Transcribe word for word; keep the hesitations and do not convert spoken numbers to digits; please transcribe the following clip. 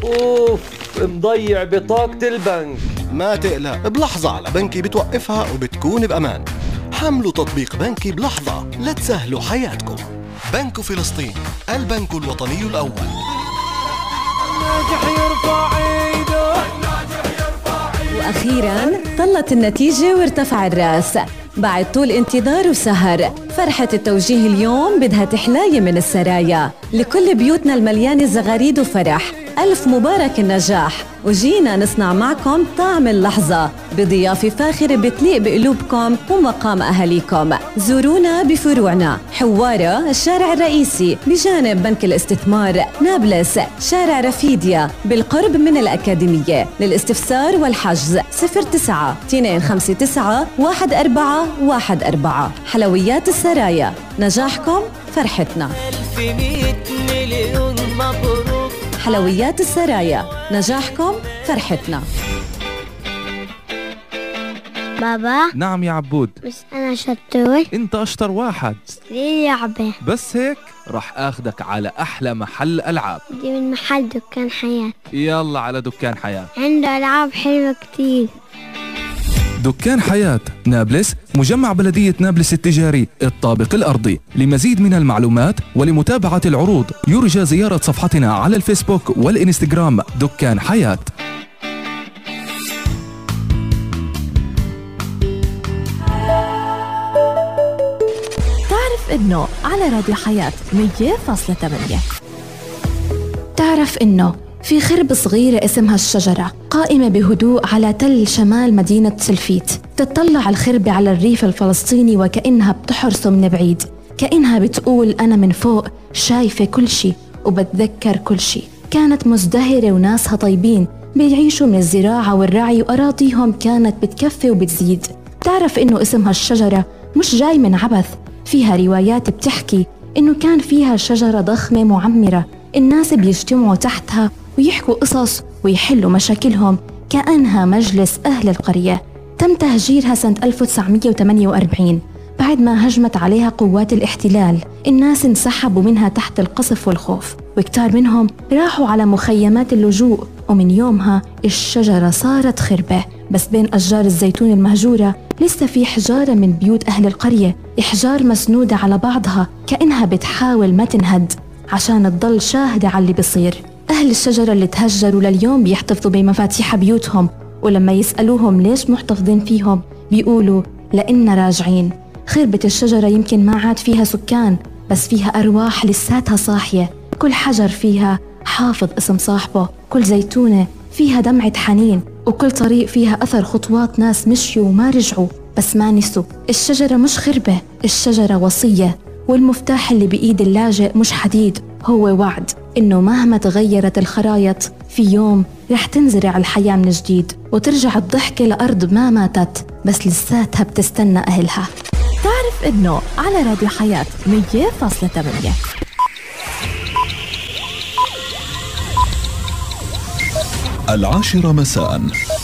اوف، مضيع بطاقة البنك. ما تقلق، بلحظة على بنكي بتوقفها وبتكون بأمان. حملوا تطبيق بنكي بلحظة لتسهلوا حياتكم. بنك فلسطين، البنك الوطني الأول. الناجح يرفع ايده، وأخيراً طلت النتيجة وارتفع الرأس بعد طول انتظار وسهر. فرحة التوجيه اليوم بدها تحلاية من السرايا لكل بيوتنا المليانة زغاريد وفرح. ألف مبارك النجاح، وجينا نصنع معكم طعم اللحظة بضيافة فاخرة بتليق بقلوبكم ومقام أهاليكم. زورونا بفروعنا: حوارة الشارع الرئيسي بجانب بنك الاستثمار، نابلس شارع رفيديا بالقرب من الأكاديمية. للاستفسار والحجز صفر تسعة اثنين خمسة تسعة واحد أربعة واحد أربعة. حلويات السرايا، نجاحكم فرحتنا. ألف مئة مليون مبروك. حلويات السرايا، نجاحكم فرحتنا. بابا. نعم يا عبود. بس أنا شطور. انت اشطر واحد. ليه لعبة؟ بس هيك رح اخدك على احلى محل العاب. دي من محل دكان حياة. يلا على دكان حياة، عنده ألعاب حلوة كتير. دكان حياة نابلس، مجمع بلدية نابلس التجاري الطابق الأرضي. لمزيد من المعلومات ولمتابعة العروض يرجى زيارة صفحتنا على الفيسبوك والإنستغرام دكان حياة. تعرف إنه على راديو حياة مية فاصلة ثمانية. تعرف إنه في خربة صغيرة اسمها الشجرة قائمة بهدوء على تل شمال مدينة سلفيت. تطلع الخربة على الريف الفلسطيني وكأنها بتحرسه من بعيد، كأنها بتقول أنا من فوق شايفة كل شي وبتذكر كل شي. كانت مزدهرة وناسها طيبين، بيعيشوا من الزراعة والرعي وأراضيهم كانت بتكفي وبتزيد. تعرف إنه اسمها الشجرة مش جاي من عبث، فيها روايات بتحكي إنه كان فيها شجرة ضخمة معمرة الناس بيجتمعوا تحتها ويحكوا قصص ويحلوا مشاكلهم كأنها مجلس أهل القرية. تم تهجيرها سنة ألف وتسعمية وثمانية وأربعين بعد ما هجمت عليها قوات الاحتلال. الناس انسحبوا منها تحت القصف والخوف، وكتار منهم راحوا على مخيمات اللجوء. ومن يومها الشجرة صارت خربة، بس بين أشجار الزيتون المهجورة لسه في حجارة من بيوت أهل القرية، إحجار مسنودة على بعضها كأنها بتحاول ما تنهد عشان تضل شاهدة على اللي بيصير. أهل الشجرة اللي تهجروا لليوم بيحتفظوا بمفاتيح بيوتهم، ولما يسألوهم ليش محتفظين فيهم بيقولوا لأننا راجعين. خربة الشجرة يمكن ما عاد فيها سكان، بس فيها أرواح لساتها صاحية. كل حجر فيها حافظ اسم صاحبه، كل زيتونة فيها دمعة حنين، وكل طريق فيها أثر خطوات ناس مشيوا وما رجعوا بس ما نسوا. الشجرة مش خربة، الشجرة وصية، والمفتاح اللي بإيد اللاجئ مش حديد، هو وعد إنه مهما تغيرت الخرايط في يوم رح تنزرع الحياة من جديد وترجع الضحكة لأرض ما ماتت بس لساتها بتستنى أهلها. تعرف إنه على راديو حياة مية فاصلة ثمانية. العاشرة مساء.